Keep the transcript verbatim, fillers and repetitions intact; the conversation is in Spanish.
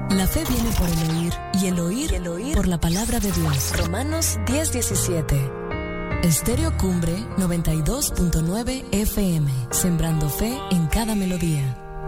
La fe viene por el oír, y el oír, y el oír por la palabra de Dios. Romanos diez diecisiete. Estéreo Cumbre noventa y dos punto nueve F M, sembrando fe en cada melodía.